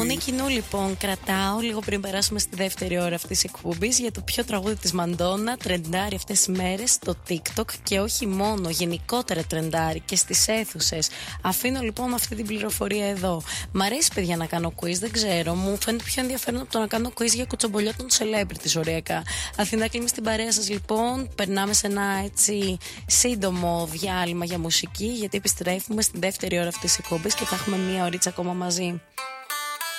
Υπομονή κοινού, λοιπόν, κρατάω λίγο πριν περάσουμε στη δεύτερη ώρα αυτής της εκπομπής για το ποιο τραγούδι της Μαντόνα τρεντάρει αυτές τις μέρες στο TikTok και όχι μόνο, γενικότερα τρεντάρει και στις αίθουσες. Αφήνω λοιπόν αυτή την πληροφορία εδώ. Μ' αρέσει, παιδιά, να κάνω quiz, δεν ξέρω. Μου φαίνεται πιο ενδιαφέρον από το να κάνω quiz για κουτσομπολιό των celebrities, ωριακά. Αθηνά κλείνει στην παρέα σας, λοιπόν. Περνάμε σε ένα έτσι σύντομο διάλειμμα για μουσική, γιατί επιστρέφουμε στην δεύτερη ώρα αυτής της εκπομπής και θα έχουμε μία ωρίτσα ακόμα μαζί.